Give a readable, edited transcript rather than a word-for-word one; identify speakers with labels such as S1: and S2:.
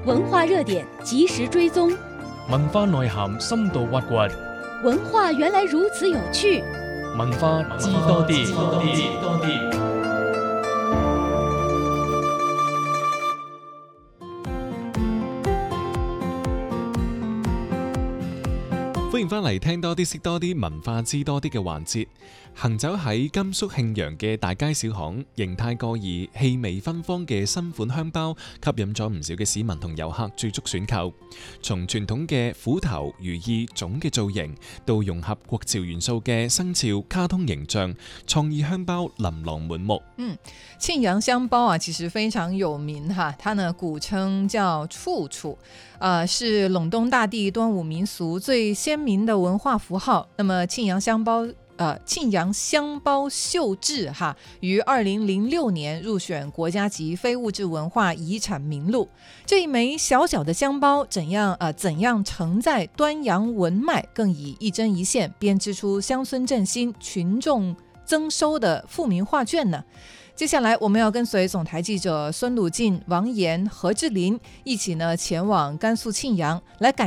S1: 文化熱點及時追蹤，
S2: 文化內涵深度挖掘，
S1: 文化原來如此有趣，
S2: 文化知多啲。
S3: 歡迎翻嚟聽多啲識多啲文化知多啲嘅環節。行走喺甘肅慶陽嘅大街小巷，形態各異、氣味芬芳嘅新款香包吸引咗唔少嘅市民同遊客駐足選購。從傳統嘅虎頭、如意、粽嘅造型，到融合國潮元素嘅生肖卡通形象，創意香包琳琅滿目。
S4: 慶陽香包啊，其實非常有名哈，它呢古稱叫處處，是峦東大地端午民俗最鮮明的文化符號。那麼慶陽香包繡製哈，於2006年入選國家級非物質文化遺產名錄。這一枚小小的香包怎樣承載端陽文脈，更以一針一線編織出鄉村振興、群眾增收的富民畫卷呢？接下來我們要跟隨總台記者孫魯靜、王岩、何志林一起呢前往甘肅慶陽來感